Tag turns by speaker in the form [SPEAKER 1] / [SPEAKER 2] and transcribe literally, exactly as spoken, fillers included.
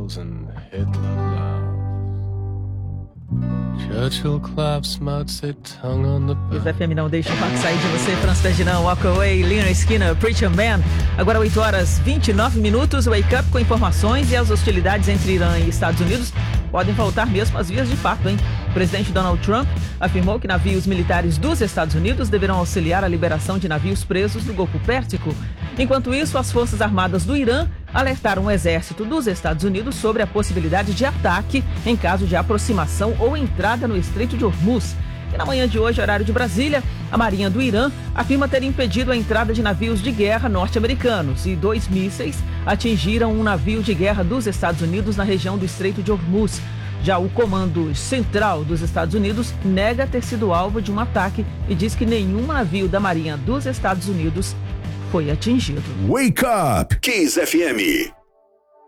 [SPEAKER 1] smiles and Hitler laughs. Churchill claps, Mao Zedong on the back.
[SPEAKER 2] Kiss F M não deixa o papo sair de você, Franz Ferdinand, Walk Away, Leonard Skinner, Preacher Man. Agora oito horas e vinte e nove minutos, Wake Up com informações e as hostilidades entre Irã e Estados Unidos podem voltar mesmo às vias de fato, hein? O presidente Donald Trump afirmou que navios militares dos Estados Unidos deverão auxiliar a liberação de navios presos no Golfo Pérsico. Enquanto isso, as Forças Armadas do Irã alertaram o exército dos Estados Unidos sobre a possibilidade de ataque em caso de aproximação ou entrada no Estreito de Hormuz. E na manhã de hoje, horário de Brasília, a Marinha do Irã afirma ter impedido a entrada de navios de guerra norte-americanos e dois mísseis atingiram um navio de guerra dos Estados Unidos na região do Estreito de Hormuz. Já o Comando Central dos Estados Unidos nega ter sido alvo de um ataque e diz que nenhum navio da Marinha dos Estados Unidos foi atingido.
[SPEAKER 3] Wake Up, Kiss F M.